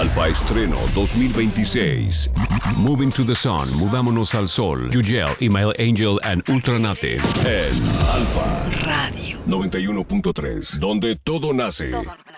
Alfa Estreno 2026. Moving to the Sun, Mudámonos al Sol. Yugel, Email Angel and Ultranative. En Alfa Radio 91.3, donde todo nace. Todo nace.